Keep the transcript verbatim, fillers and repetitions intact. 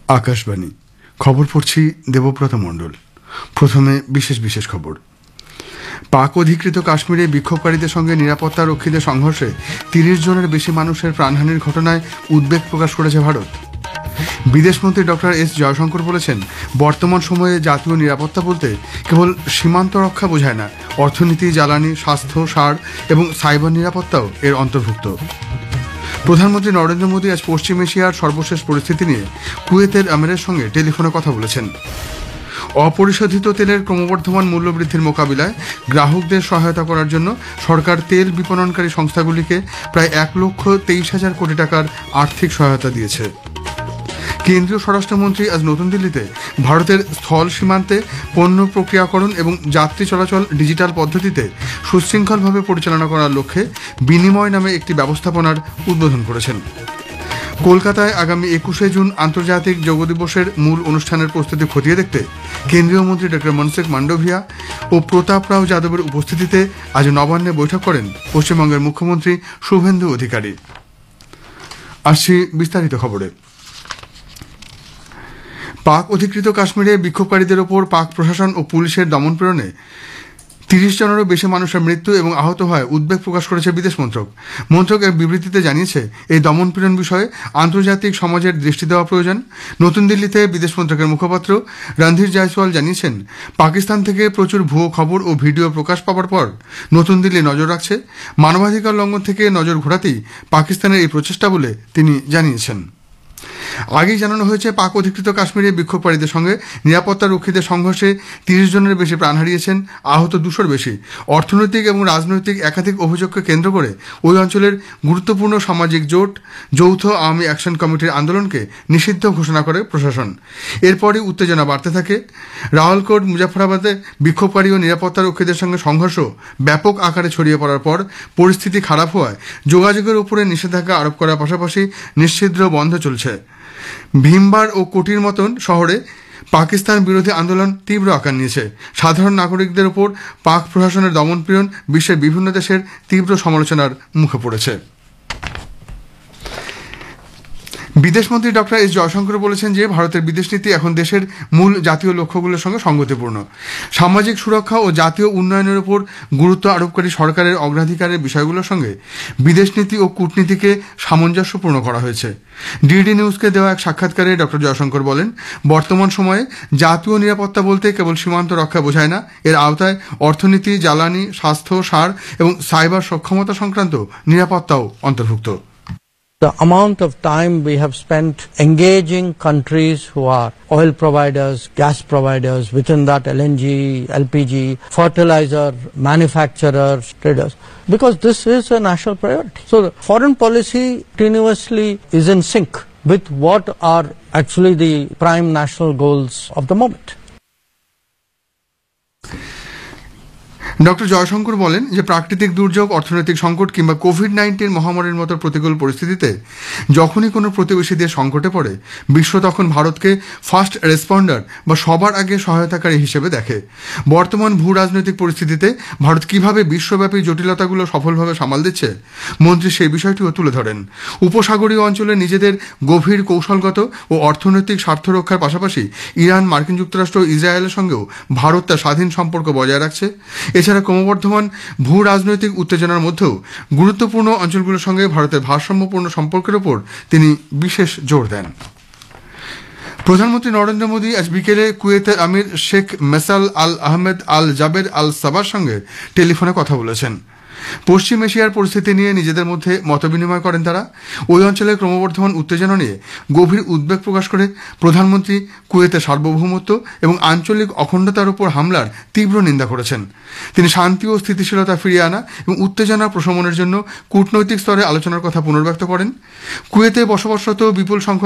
আকাশবাণী খবর পড়ছি দেবব্রত মণ্ডল। প্রথমে বিশেষ বিশেষ খবর। পাক অধিকৃত কাশ্মীরে বিক্ষোভকারীদের সঙ্গে নিরাপত্তা রক্ষীদের সংঘর্ষে তিরিশ জনের বেশি মানুষের প্রাণহানির ঘটনায় উদ্বেগ প্রকাশ করেছে ভারত। বিদেশমন্ত্রী ডক্টর এস জয়শঙ্কর বলেছেন, বর্তমান সময়ে জাতীয় নিরাপত্তা বলতে কেবল সীমান্ত রক্ষা বোঝায় না, অর্থনীতি, জ্বালানি, স্বাস্থ্য, সার এবং সাইবার নিরাপত্তাও এর অন্তর্ভুক্ত। প্রধানমন্ত্রী নরেন্দ্র মোদী আজ পশ্চিম এশিয়ার সর্বশেষ পরিস্থিতি নিয়ে কুয়েতের আমিরের সঙ্গে টেলিফোনে কথা বলেছেন। অপরিশোধিত তেলের ক্রমবর্ধমান মূল্যবৃদ্ধির মোকাবিলায় গ্রাহকদের সহায়তা করার জন্য সরকার তেল বিপণনকারী সংস্থাগুলিকে প্রায় এক লক্ষ তেইশ হাজার কোটি টাকার আর্থিক সহায়তা দিয়েছে। কেন্দ্রীয় স্বরাষ্ট্রমন্ত্রী আজ নতুন দিল্লিতে ভারতের স্থল সীমান্তে পণ্য প্রক্রিয়াকরণ এবং যাত্রী চলাচল ডিজিটাল পদ্ধতিতে সুশৃঙ্খলভাবে পরিচালনা করার লক্ষ্যে বিনিময় নামে একটি ব্যবস্থাপনার উদ্বোধন করেছেন। কলকাতায় আগামী একুশে জুন আন্তর্জাতিক যোগ দিবসের মূল অনুষ্ঠানের প্রস্তুতি খতিয়ে দেখতে কেন্দ্রীয় মন্ত্রী ডক্টর মনসুখ মান্ডভিয়া ও প্রতাপ রাও যাদবের উপস্থিতিতে আজ নবান্নে বৈঠক করেন পশ্চিমবঙ্গের মুখ্যমন্ত্রী শুভেন্দু অধিকারী। আসছি বিস্তারিত খবরে। পাক অধিকৃত কাশ্মীরে বিক্ষোভকারীদের ওপর পাক প্রশাসন ও পুলিশের দমনপীড়নে তিরিশ জনেরও বেশি মানুষের মৃত্যু এবং আহত হয় উদ্বেগ প্রকাশ করেছে বিদেশ মন্ত্রক। মন্ত্রক এক বিবৃতিতে জানিয়েছে, এই দমনপীড়ন বিষয়ে আন্তর্জাতিক সমাজের দৃষ্টি দেওয়া প্রয়োজন। নতুন দিল্লিতে বিদেশ মন্ত্রকের মুখপাত্র রণধীর জয়সওয়াল জানিয়েছেন, পাকিস্তান থেকে প্রচুর ভুয়ো খবর ও ভিডিও প্রকাশ পাওয়ার পর নতুন দিল্লি নজর রাখছে। মানবাধিকার লঙ্ঘন থেকে নজর ঘোরাতেই পাকিস্তানের এই প্রচেষ্টা বলে তিনি জানিয়েছেন। আগেই জানানো হয়েছে, পাক অধিকৃত কাশ্মীরে বিক্ষোভকারীদের সঙ্গে নিরাপত্তা রক্ষীদের সংঘর্ষে তিরিশ জনের বেশি প্রাণ হারিয়েছেন, আহত দুশোর বেশি। অর্থনৈতিক এবং রাজনৈতিক একাধিক অভিযোগকে কেন্দ্র করে ওই অঞ্চলের গুরুত্বপূর্ণ সামাজিক জোট যৌথ আওয়ামী অ্যাকশন কমিটির আন্দোলনকে নিষিদ্ধ ঘোষণা করে প্রশাসন। এরপরই উত্তেজনা বাড়তে থাকে। রাওয়ালকোট, মুজাফফরাবাদে বিক্ষোভকারী ও নিরাপত্তা রক্ষীদের সঙ্গে সংঘর্ষ ব্যাপক আকারে ছড়িয়ে পড়ার পর পরিস্থিতি খারাপ হওয়ায় যোগাযোগের উপরে নিষেধাজ্ঞা আরোপ করার পাশাপাশি নিশ্ছিদ্র বন্ধ চলছে। ভীমবার ও কোটির মতন শহরে পাকিস্তান বিরোধী আন্দোলন তীব্র আকার নিয়েছে। সাধারণ নাগরিকদের উপর পাক প্রশাসনের দমনপীড়ন বিশ্বের বিভিন্ন দেশের তীব্র সমালোচনার মুখে পড়েছে। বিদেশমন্ত্রী ডক্টর এস জয়শঙ্কর বলেছেন যে, ভারতের বিদেশ নীতি এখন দেশের মূল জাতীয় লক্ষ্যগুলোর সঙ্গে সঙ্গতিপূর্ণ। সামাজিক সুরক্ষা ও জাতীয় উন্নয়নের উপর গুরুত্ব আরোপকারী সরকারের অগ্রাধিকারের বিষয়গুলোর সঙ্গে বিদেশ নীতি ও কূটনীতিকে সামঞ্জস্যপূর্ণ করা হয়েছে। ডিডি নিউজকে দেওয়া এক সাক্ষাৎকারে ডক্টর জয়শঙ্কর বলেন, বর্তমান সময়ে জাতীয় নিরাপত্তা বলতে কেবল সীমান্ত রক্ষা বোঝায় না, এর আওতায় অর্থনীতি, জ্বালানি, স্বাস্থ্য, সার এবং সাইবার সক্ষমতা সংক্রান্ত নিরাপত্তাও অন্তর্ভুক্ত। The amount of time we have spent engaging countries who are oil providers, gas providers, within that L N G, L P G, fertilizer manufacturers, traders, because this is a national priority. So the foreign policy continuously is in sync with what are actually the prime national goals of the moment. Doctor Jaishankar বলেন যে, প্রাকৃতিক দুর্যোগ, অর্থনৈতিক সংকট কিংবা Covid nineteen মহামারীর মতো প্রতিকূল পরিস্থিতিতে যখনই কোনো প্রতিবেশী দেশ সংকটে পড়ে, বিশ্ব তখন ভারতকে ফার্স্ট রেসপন্ডার বা সবার আগে সহায়তাকারী হিসেবে দেখে। বর্তমান ভূ রাজনৈতিক পরিস্থিতিতে ভারত কিভাবে বিশ্বব্যাপী জটিলতাগুলো সফলভাবে সামাল দিচ্ছে, মন্ত্রী সেই বিষয়টিও তুলে ধরেন। উপসাগরীয় অঞ্চলে নিজেদের গভীর কৌশলগত ও অর্থনৈতিক স্বার্থ রক্ষার পাশাপাশি ইরান, মার্কিন যুক্তরাষ্ট্র ও ইসরায়েলের সঙ্গেও ভারত তার স্বাধীন সম্পর্ক বজায় রাখছে। এছাড়া ক্রমবর্ধমান ভূ রাজনৈতিক উত্তেজনার মধ্যেও গুরুত্বপূর্ণ অঞ্চলগুলোর সঙ্গে ভারতের ভারসাম্যপূর্ণ সম্পর্কের উপর তিনি বিশেষ জোর দেন। প্রধানমন্ত্রী নরেন্দ্র মোদী আজ বিকেলে কুয়েতের আমির শেখ মেসাল আল আহমেদ আল জাবের আল সাবার সঙ্গে টেলিফোনে কথা বলেছেন। পশ্চিম এশিয়ার পরিস্থিতি নিয়ে নিজেদের মধ্যে মতবিনিময় করেন তারা। ওই অঞ্চলের ক্রমবর্ধমান উত্তেজনা নিয়ে গভীর উদ্বেগ প্রকাশ করে প্রধানমন্ত্রী কুয়েতের সার্বভৌমত্ব এবং আঞ্চলিক অখণ্ডতার উপর হামলার তীব্র নিন্দা করেছেন। তিনি শান্তি ও স্থিতিশীলতা ফিরিয়ে আনা এবং উত্তেজনা প্রশমনের জন্য কূটনৈতিক স্তরে আলোচনার কথা পুনর্ব্যক্ত করেন। কুয়েতে বসবাসরত বিপুল সংখ্যক